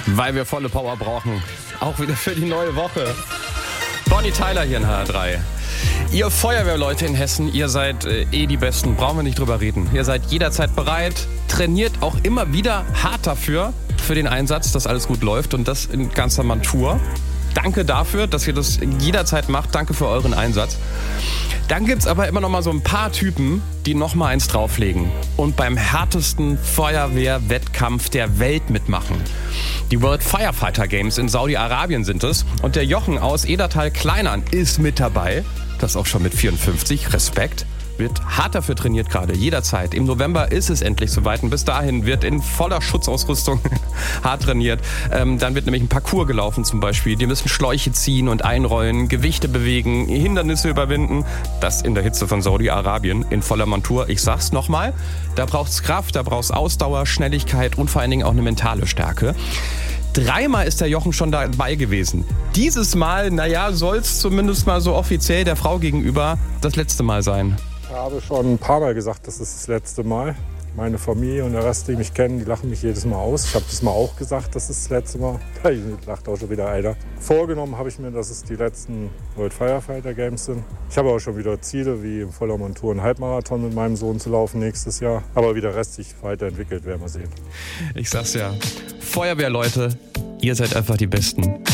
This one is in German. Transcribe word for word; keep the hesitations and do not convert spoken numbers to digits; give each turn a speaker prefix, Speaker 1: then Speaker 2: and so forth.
Speaker 1: Weil wir volle Power brauchen. Auch wieder für die neue Woche. Bonnie Tyler hier in H R drei. Ihr Feuerwehrleute in Hessen, ihr seid äh, eh die Besten. Brauchen wir nicht drüber reden. Ihr seid jederzeit bereit. Trainiert auch immer wieder hart dafür, für den Einsatz, dass alles gut läuft. Und das in ganzer Montur. Danke dafür, dass ihr das jederzeit macht. Danke für euren Einsatz. Dann gibt's aber immer noch mal so ein paar Typen, die noch mal eins drauflegen und beim härtesten Feuerwehrwettkampf der Welt mitmachen. Die World Firefighter Games in Saudi-Arabien sind es. Und der Jochen aus Edertal-Kleinern ist mit dabei. Das auch schon mit vierundfünfzig. Respekt. Wird hart dafür trainiert gerade, jederzeit. Im November ist es endlich soweit und bis dahin wird in voller Schutzausrüstung hart trainiert. Ähm, dann wird nämlich ein Parcours gelaufen zum Beispiel. Die müssen Schläuche ziehen und einrollen, Gewichte bewegen, Hindernisse überwinden. Das in der Hitze von Saudi-Arabien in voller Montur. Ich sag's nochmal, da braucht's Kraft, da braucht's Ausdauer, Schnelligkeit und vor allen Dingen auch eine mentale Stärke. Dreimal ist der Jochen schon dabei gewesen. Dieses Mal, naja, soll's zumindest mal so offiziell der Frau gegenüber das letzte Mal sein.
Speaker 2: Ich habe schon ein paar Mal gesagt, das ist das letzte Mal. Meine Familie und der Rest, die mich kennen, die lachen mich jedes Mal aus. Ich habe das mal auch gesagt, das ist das letzte Mal. Da lacht auch schon wieder einer. Vorgenommen habe ich mir, dass es die letzten World Firefighter Games sind. Ich habe auch schon wieder Ziele, wie im voller Montur einen Halbmarathon mit meinem Sohn zu laufen nächstes Jahr. Aber wie der Rest sich weiterentwickelt, werden wir sehen.
Speaker 1: Ich sag's ja, Feuerwehrleute, ihr seid einfach die Besten.